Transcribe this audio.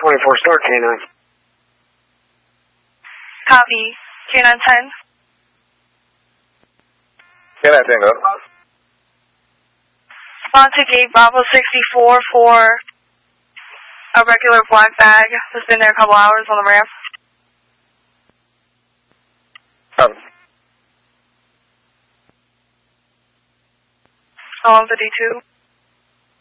24 start K9. Copy. K9 10. K9 10, go. Respond to gate Bravo 64 for a regular black bag that's been there a couple hours on the ramp. Along the D2.